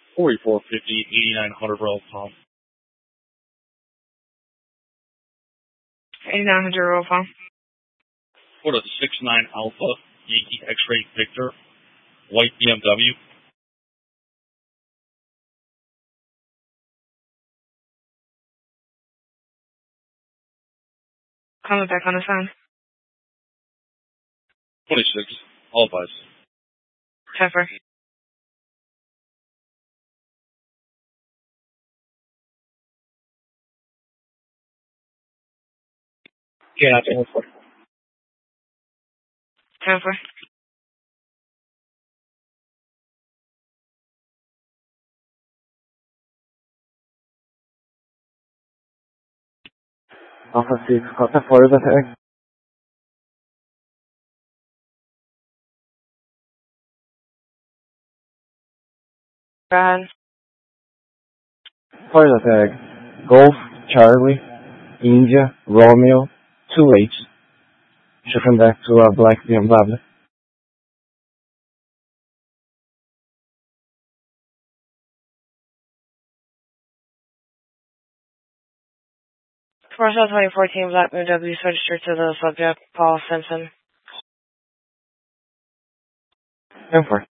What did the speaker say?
4450, 8900 Royal Palm. 8900 Royal Palm. What a 69 Alpha, Yankee X-Ray Victor, white BMW. Coming back on the phone. 26, all advice. Pepper. Yeah, that's all for. Pepper. Alpha 6, contact for the tag. Brad. For the tag. Golf, Charlie, India, Romeo, 2H. Shifting back to a black BMW. Commercial 2014 Black BMW registered to the subject, Paul Simpson. 10-4.